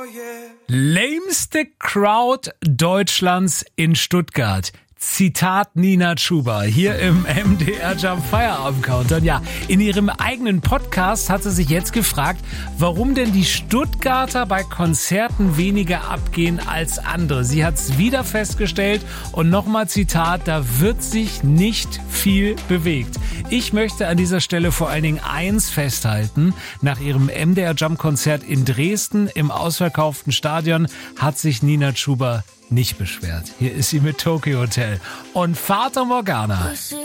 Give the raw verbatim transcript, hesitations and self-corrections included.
Lämste Crowd Deutschlands in Stuttgart. Zitat Nina Chuba hier im M D R Jump Feierabend Countdown. Ja, in ihrem eigenen Podcast hat sie sich jetzt gefragt, warum denn die Stuttgarter bei Konzerten weniger abgehen als andere. Sie hat es wieder festgestellt und nochmal Zitat, da wird sich nicht viel bewegt. Ich möchte an dieser Stelle vor allen Dingen eins festhalten. Nach ihrem M D R Jump Konzert in Dresden im ausverkauften Stadion hat sich Nina Chuba nicht beschwert. Hier ist sie mit Tokyo Hotel und Fata Morgana.